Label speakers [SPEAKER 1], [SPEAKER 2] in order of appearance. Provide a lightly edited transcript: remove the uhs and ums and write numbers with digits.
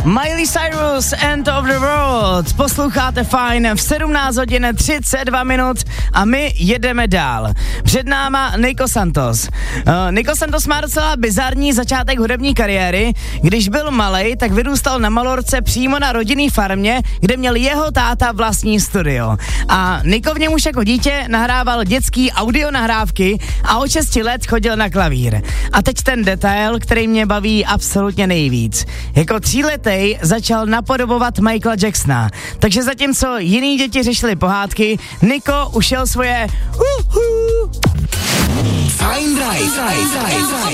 [SPEAKER 1] Miley Cyrus, End of the World. Posloucháte Fajn v 17 hodin 32 minut a my jedeme dál. Před náma Nico Santos. Nico Santos má docela bizarní začátek hudební kariéry. Když byl malej, tak vyrůstal na Malorce přímo na rodinný farmě, kde měl jeho táta vlastní studio. A Nico v něm už jako dítě nahrával dětský audio nahrávky a od 6 let chodil na klavír. A teď ten detail, který mě baví absolutně nejvíc. Jako 3letý začal napodobovat Michaela Jacksona. Takže zatímco jiný děti řešili pohádky, Nico ušel svoje
[SPEAKER 2] Fajn Drive.